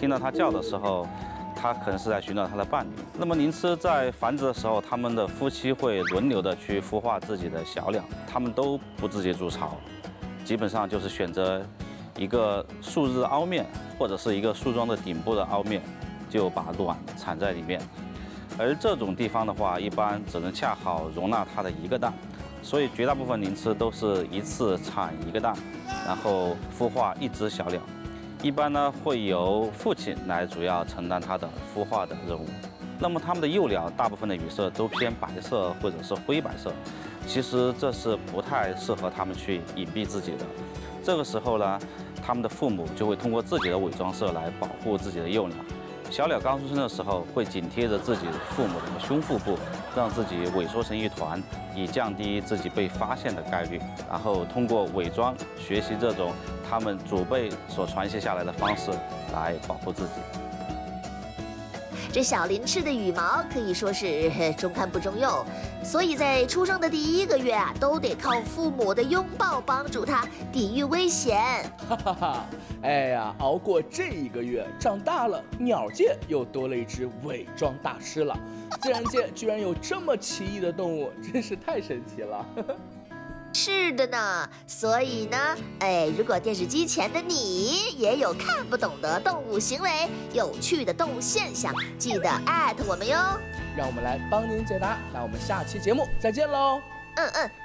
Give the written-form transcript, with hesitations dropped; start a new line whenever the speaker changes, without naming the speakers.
听到它叫的时候，它可能是在寻找它的伴侣。那么灵螭在繁殖的时候，它们的夫妻会轮流的去孵化自己的小鸟，它们都不自己筑巢，基本上就是选择一个树枝凹面或者是一个树桩的顶部的凹面，就把卵产在里面。而这种地方的话，一般只能恰好容纳它的一个蛋，所以绝大部分灵螭都是一次产一个蛋，然后孵化一只小鸟。一般呢会由父亲来主要承担它的孵化的任务。那么它们的幼鸟大部分的羽色都偏白色或者是灰白色，其实这是不太适合它们去隐蔽自己的。这个时候呢，它们的父母就会通过自己的伪装色来保护自己的幼鸟。小鸟刚出生的时候会紧贴着自己父母的胸腹部，让自己萎缩成一团，以降低自己被发现的概率。然后通过伪装学习这种他们祖辈所传续下来的方式来保护自己。
这小灵螭的羽毛可以说是中看不中用，所以在出生的第1个月啊，都得靠父母的拥抱帮助它抵御危险。
哈哈哈！哎呀，熬过这1个月，长大了，鸟界又多了一只伪装大师了。自然界居然有这么奇异的动物，真是太神奇了。
是的呢，所以呢，如果电视机前的你也有看不懂的动物行为、有趣的动物现象，记得@我们哟。
让我们来帮您解答。那我们下期节目再见喽。
嗯。